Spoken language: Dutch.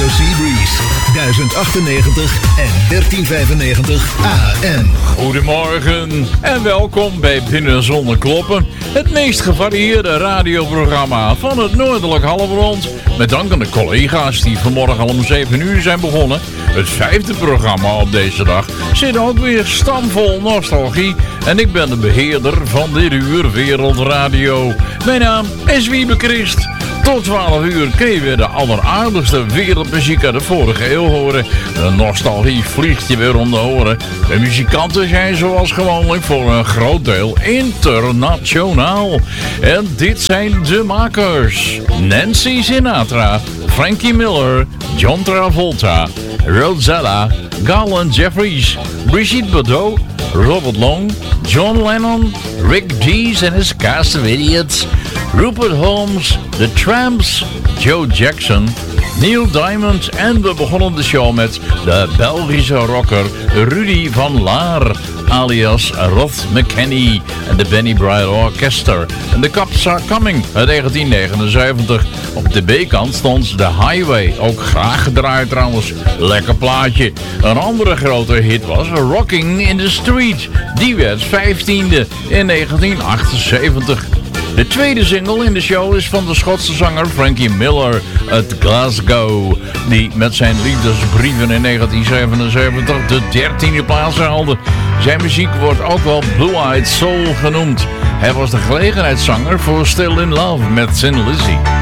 Radio Seabreeze, 1098 en 1395 AM. Goedemorgen en welkom bij Binnen Zonder Kloppen, het meest gevarieerde radioprogramma van het Noordelijk Halfrond. Met dank aan de collega's die vanmorgen al om 7 uur zijn begonnen. Het 5e programma op deze dag zit ook weer stamvol nostalgie. En ik ben de beheerder van dit uur Wereldradio. Mijn naam is Wiebe Christ. Tot 12 uur kun je weer de alleraardigste wereldmuziek uit de vorige eeuw horen. De nostalgie vliegt je weer om de oren. De muzikanten zijn zoals gewoonlijk voor een groot deel internationaal. En dit zijn de makers: Nancy Sinatra, Frankie Miller, John Travolta, Rosella, Garland Jeffries, Brigitte Bardot, Robert Long, John Lennon, Rick Dees en his cast of idiots, Rupert Holmes, The Tramps, Joe Jackson, Neil Diamond en we begonnen de show met de Belgische rocker Rudy van Laar, alias Roth McKenney en de Benny Bryant Orchestra en The Cops Are Coming uit 1979. Op de B-kant stond The Highway, ook graag gedraaid trouwens, lekker plaatje. Een andere grote hit was Rocking in the Street, die werd 15e in 1978. De tweede single in de show is van de Schotse zanger Frankie Miller uit Glasgow, die met zijn liefdesbrieven in 1977 de 13e plaats haalde. Zijn muziek wordt ook wel Blue-Eyed Soul genoemd. Hij was de gelegenheidszanger voor Still in Love met Thin Lizzy.